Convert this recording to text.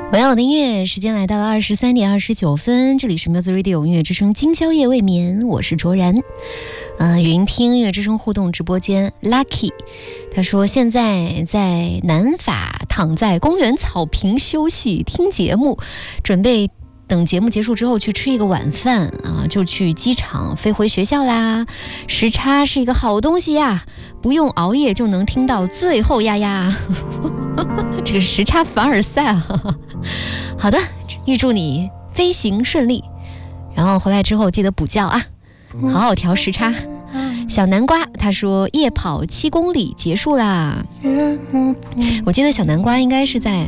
晚我的音乐时间来到了23点29分，这里是 Music Radio 音乐之声今宵夜未眠，我是卓然。语音听音乐之声互动直播间 Lucky 他说现在在南法躺在公园草坪休息听节目，准备等节目结束之后去吃一个晚饭啊，就去机场飞回学校啦。时差是一个好东西呀，不用熬夜就能听到最后呀呀。这个时差凡尔赛啊。好的，预祝你飞行顺利，然后回来之后记得补觉啊，好好调时差。小南瓜他说夜跑7公里结束啦，我记得小南瓜应该是在